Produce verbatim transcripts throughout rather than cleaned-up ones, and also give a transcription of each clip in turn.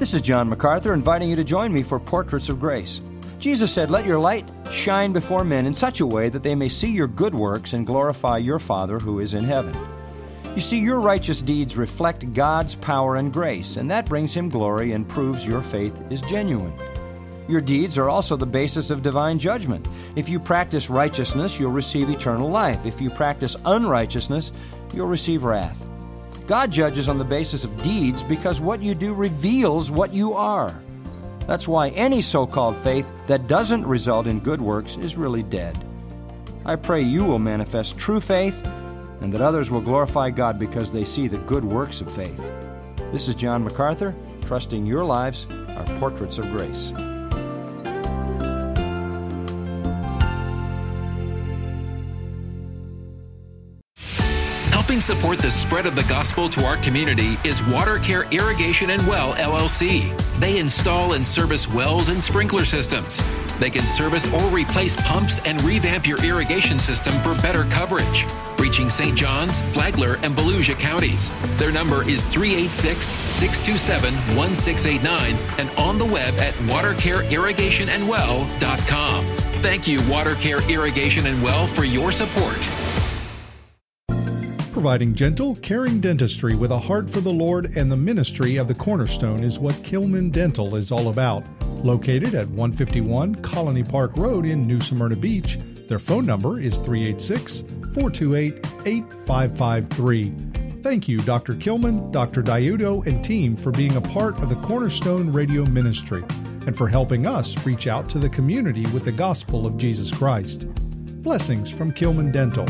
This is John MacArthur inviting you to join me for Portraits of Grace. Jesus said, "Let your light shine before men in such a way that they may see your good works and glorify your Father who is in heaven." You see, your righteous deeds reflect God's power and grace, and that brings Him glory and proves your faith is genuine. Your deeds are also the basis of divine judgment. If you practice righteousness, you'll receive eternal life. If you practice unrighteousness, you'll receive wrath. God judges on the basis of deeds because what you do reveals what you are. That's why any so-called faith that doesn't result in good works is really dead. I pray you will manifest true faith and that others will glorify God because they see the good works of faith. This is John MacArthur, trusting your lives are portraits of grace. Helping support the spread of the gospel to our community is WaterCare Irrigation and Well, L L C. They install and service wells and sprinkler systems. They can service or replace pumps and revamp your irrigation system for better coverage, reaching Saint Johns, Flagler, and Volusia counties. Their number is three eight six, six two seven, one six eight nine and on the web at water care irrigation and well dot com. Thank you, WaterCare Irrigation and Well, for your support. Providing gentle, caring dentistry with a heart for the Lord and the ministry of the Cornerstone is what Kilman Dental is all about. Located at one fifty-one Colony Park Road in New Smyrna Beach, their phone number is three eight six, four two eight, eight five five three. Thank you, Doctor Kilman, Doctor Diudo, and team for being a part of the Cornerstone Radio Ministry and for helping us reach out to the community with the gospel of Jesus Christ. Blessings from Kilman Dental.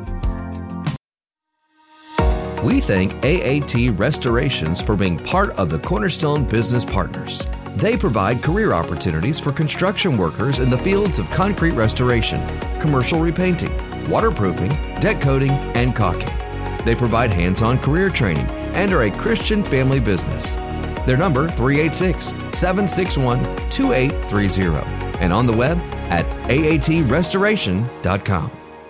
We thank A A T Restorations for being part of the Cornerstone Business Partners. They provide career opportunities for construction workers in the fields of concrete restoration, commercial repainting, waterproofing, deck coating, and caulking. They provide hands-on career training and are a Christian family business. Their number, three eight six, seven six one, two eight three zero, and on the web at A A T restoration dot com.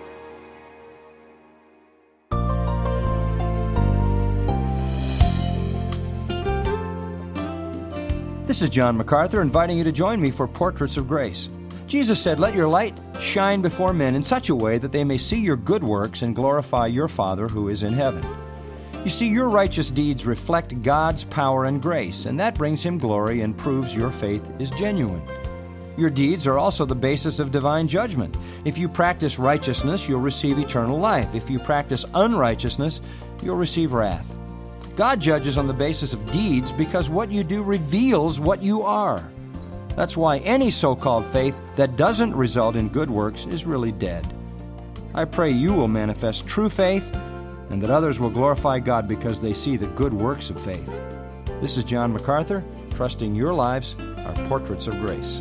This is John MacArthur inviting you to join me for Portraits of Grace. Jesus said, "Let your light shine before men in such a way that they may see your good works and glorify your Father who is in heaven." You see, your righteous deeds reflect God's power and grace, and that brings Him glory and proves your faith is genuine. Your deeds are also the basis of divine judgment. If you practice righteousness, you'll receive eternal life. If you practice unrighteousness, you'll receive wrath. God judges on the basis of deeds because what you do reveals what you are. That's why any so-called faith that doesn't result in good works is really dead. I pray you will manifest true faith and that others will glorify God because they see the good works of faith. This is John MacArthur, trusting your lives are portraits of grace.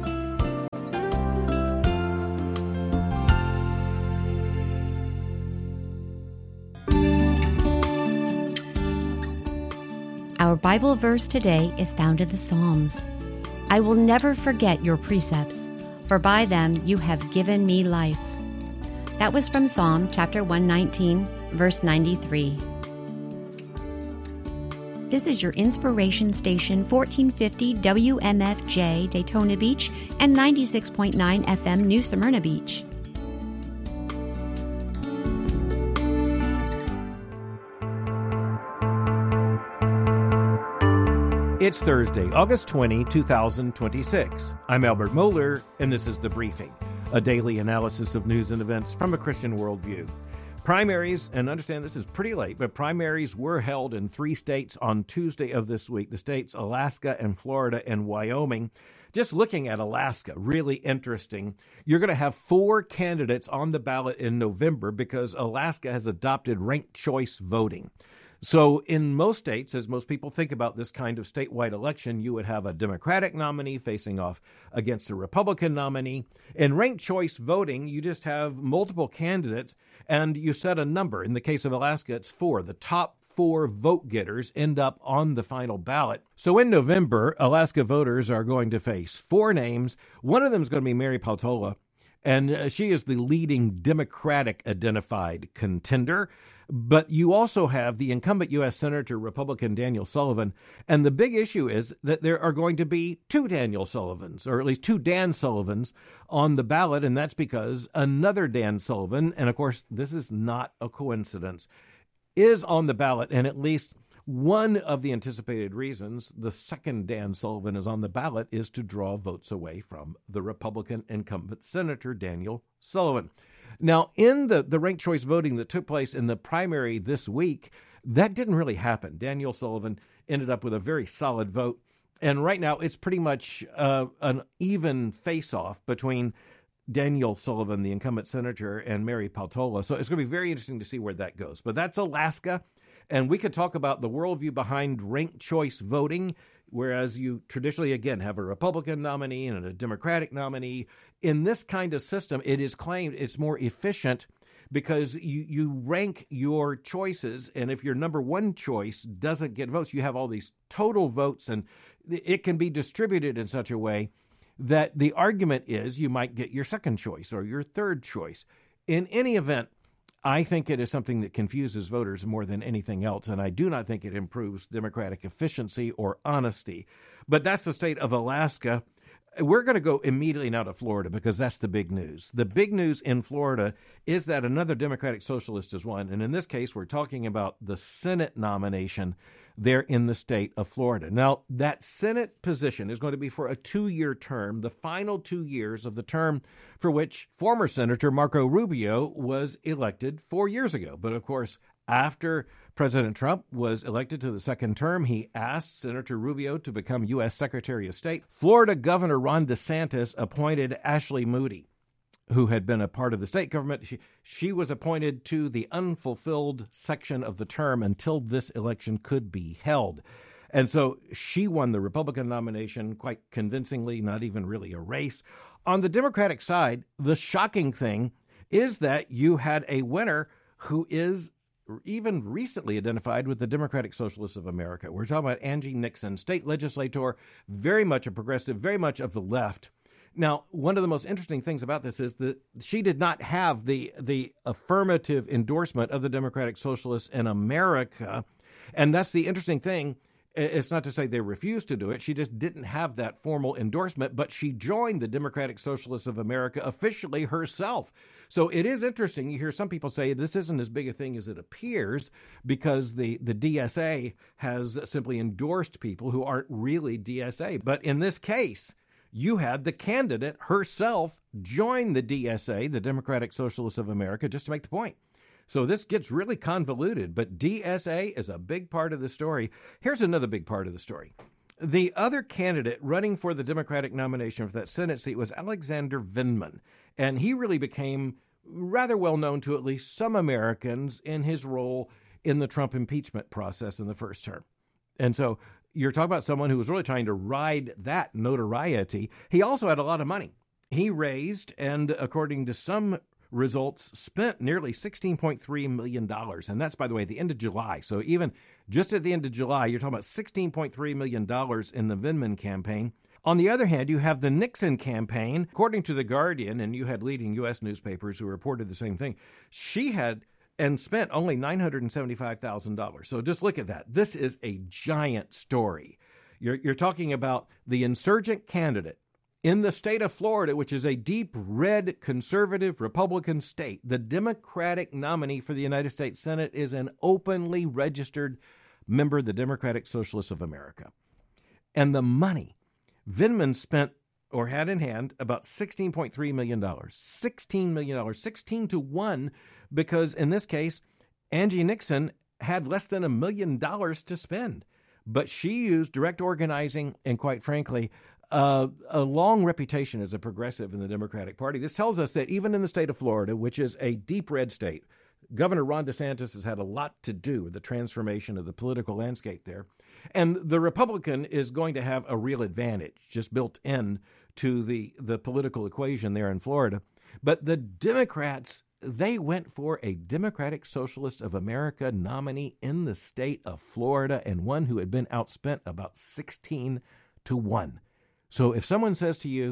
Our Bible verse today is found in the Psalms. "I will never forget your precepts, for by them you have given me life." That was from Psalm chapter one nineteen, verse ninety-three. This is your inspiration station, fourteen fifty W M F J Daytona Beach and ninety-six point nine F M New Smyrna Beach. It's Thursday, August twentieth, twenty twenty-six. I'm Albert Mohler, and this is The Briefing, a daily analysis of news and events from a Christian worldview. Primaries, and understand this is pretty late, but primaries were held in three states on Tuesday of this week, the states Alaska and Florida and Wyoming. Just looking at Alaska, really interesting. You're going to have four candidates on the ballot in November because Alaska has adopted ranked choice voting. So in most states, as most people think about this kind of statewide election, you would have a Democratic nominee facing off against a Republican nominee. In ranked choice voting, you just have multiple candidates, and you set a number. In the case of Alaska, it's four. The top four vote getters end up on the final ballot. So in November, Alaska voters are going to face four names. One of them is going to be Mary Peltola. And uh, she is the leading Democratic-identified contender. But you also have the incumbent U S Senator, Republican Daniel Sullivan. And the big issue is that there are going to be two Daniel Sullivans, or at least two Dan Sullivans, on the ballot. And that's because another Dan Sullivan, and of course, this is not a coincidence, is on the ballot. And at least one of the anticipated reasons the second Dan Sullivan is on the ballot is to draw votes away from the Republican incumbent Senator Daniel Sullivan. Now, in the, the ranked choice voting that took place in the primary this week, that didn't really happen. Daniel Sullivan ended up with a very solid vote. And right now, it's pretty much uh, an even face-off between Daniel Sullivan, the incumbent senator, and Mary Peltola. So it's going to be very interesting to see where that goes. But that's Alaska. And we could talk about the worldview behind ranked choice voting, whereas you traditionally, again, have a Republican nominee and a Democratic nominee. In this kind of system, it is claimed it's more efficient because you, you rank your choices, and if your number one choice doesn't get votes, you have all these total votes, and it can be distributed in such a way that the argument is you might get your second choice or your third choice. In any event, I think it is something that confuses voters more than anything else, and I do not think it improves Democratic efficiency or honesty. But that's the state of Alaska. We're going to go immediately now to Florida because that's the big news. The big news in Florida is that another Democratic Socialist has won, and in this case, we're talking about the Senate nomination there in the state of Florida. Now, that Senate position is going to be for a two-year term, the final two years of the term for which former Senator Marco Rubio was elected four years ago. But, of course, after President Trump was elected to the second term, he asked Senator Rubio to become U S Secretary of State. Florida Governor Ron DeSantis appointed Ashley Moody, who had been a part of the state government. She, she was appointed to the unfulfilled section of the term until this election could be held. And so she won the Republican nomination quite convincingly, not even really a race. On the Democratic side, the shocking thing is that you had a winner who is even recently identified with the Democratic Socialists of America. We're talking about Angie Nixon, state legislator, very much a progressive, very much of the left. Now, one of the most interesting things about this is that she did not have the the affirmative endorsement of the Democratic Socialists in America. And that's the interesting thing. It's not to say they refused to do it. She just didn't have that formal endorsement, but she joined the Democratic Socialists of America officially herself. So it is interesting. You hear some people say this isn't as big a thing as it appears because the, the D S A has simply endorsed people who aren't really D S A. But in this case, you had the candidate herself join the D S A, the Democratic Socialists of America, just to make the point. So this gets really convoluted, but D S A is a big part of the story. Here's another big part of the story. The other candidate running for the Democratic nomination for that Senate seat was Alexander Vindman, and he really became rather well known to at least some Americans in his role in the Trump impeachment process in the first term. And so you're talking about someone who was really trying to ride that notoriety. He also had a lot of money. He raised, and according to some results, spent nearly sixteen point three million dollars. And that's, by the way, at the end of July. So even just at the end of July, you're talking about sixteen point three million dollars in the Vindman campaign. On the other hand, you have the Nixon campaign. According to The Guardian, and you had leading U S newspapers who reported the same thing, she had and spent only nine hundred seventy-five thousand dollars. So just look at that. This is a giant story. You're, you're talking about the insurgent candidate in the state of Florida, which is a deep red conservative Republican state. The Democratic nominee for the United States Senate is an openly registered member of the Democratic Socialists of America. And the money, Vindman spent or had in hand about sixteen point three million dollars. sixteen million dollars, sixteen to one, because in this case, Angie Nixon had less than a million dollars to spend. But she used direct organizing and, quite frankly, Uh, a long reputation as a progressive in the Democratic Party. This tells us that even in the state of Florida, which is a deep red state, Governor Ron DeSantis has had a lot to do with the transformation of the political landscape there. And the Republican is going to have a real advantage just built in to the, the political equation there in Florida. But the Democrats, they went for a Democratic Socialist of America nominee in the state of Florida, and one who had been outspent about sixteen to one. So if someone says to you,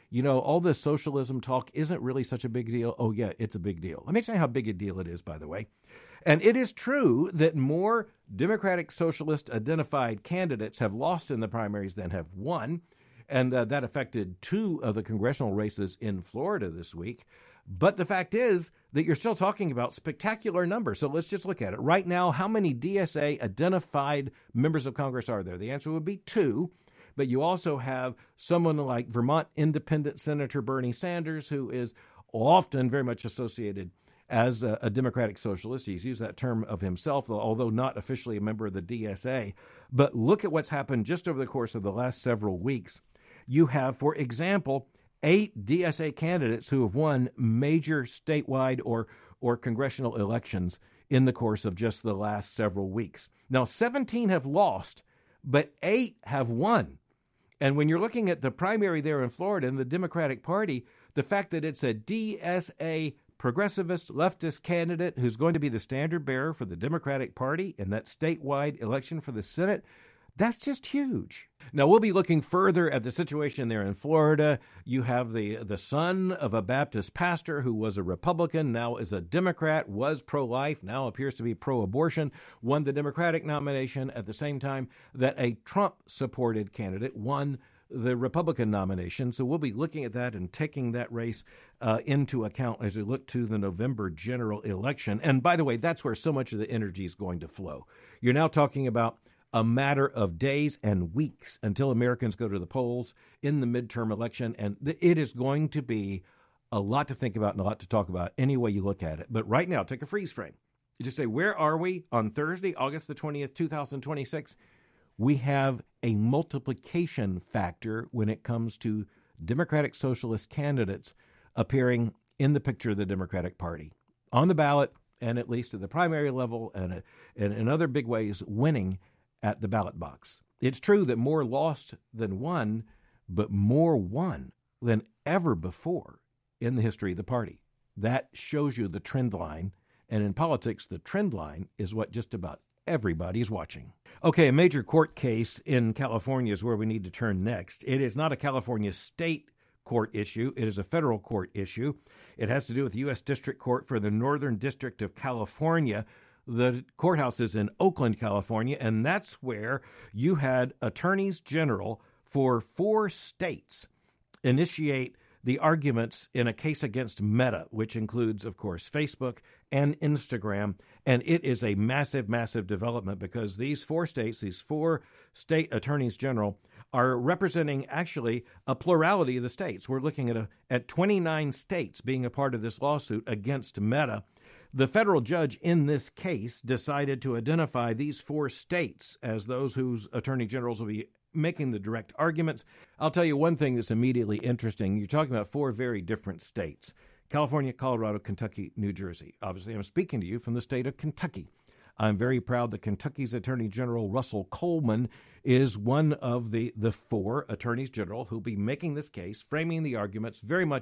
you know, all this socialism talk isn't really such a big deal. Oh, yeah, it's a big deal. Let me tell you how big a deal it is, by the way. And it is true that more Democratic Socialist identified candidates have lost in the primaries than have won. And uh, that affected two of the congressional races in Florida this week. But the fact is that you're still talking about spectacular numbers. So let's just look at it. Right now, how many D S A identified members of Congress are there? The answer would be two. But you also have someone like Vermont Independent Senator Bernie Sanders, who is often very much associated as a, a Democratic Socialist. He's used that term of himself, although not officially a member of the D S A. But look at what's happened just over the course of the last several weeks. You have, for example, eight D S A candidates who have won major statewide or, or congressional elections in the course of just the last several weeks. Now, seventeen have lost, but eight have won. And when you're looking at the primary there in Florida in the Democratic Party, the fact that it's a D S A progressivist leftist candidate who's going to be the standard bearer for the Democratic Party in that statewide election for the Senate, that's just huge. Now, we'll be looking further at the situation there in Florida. You have the, the son of a Baptist pastor who was a Republican, now is a Democrat, was pro-life, now appears to be pro-abortion, won the Democratic nomination at the same time that a Trump-supported candidate won the Republican nomination. So we'll be looking at that and taking that race uh, into account as we look to the November general election. And by the way, that's where so much of the energy is going to flow. You're now talking about a matter of days and weeks until Americans go to the polls in the midterm election. And th- it is going to be a lot to think about and a lot to talk about any way you look at it. But right now, take a freeze frame. You just say, where are we on Thursday, August the twentieth, twenty twenty-six? We have a multiplication factor when it comes to Democratic Socialist candidates appearing in the picture of the Democratic Party, on the ballot, and at least at the primary level, and, and in other big ways, winning at the ballot box. It's true that more lost than won, but more won than ever before in the history of the party. That shows you the trend line, and in politics, the trend line is what just about everybody's watching. Okay, a major court case in California is where we need to turn next. It is not a California state court issue. It is a federal court issue. It has to do with the U S District Court for the Northern District of California. The courthouse is in Oakland, California, and that's where you had attorneys general for four states initiate the arguments in a case against Meta, which includes, of course, Facebook and Instagram. And it is a massive, massive development because these four states, these four state attorneys general, are representing actually a plurality of the states. We're looking at a, at twenty-nine states being a part of this lawsuit against Meta. The federal judge in this case decided to identify these four states as those whose attorney generals will be making the direct arguments. I'll tell you one thing that's immediately interesting. You're talking about four very different states: California, Colorado, Kentucky, New Jersey. Obviously, I'm speaking to you from the state of Kentucky. I'm very proud that Kentucky's Attorney General Russell Coleman is one of the, the four attorneys general who'll be making this case, framing the arguments very much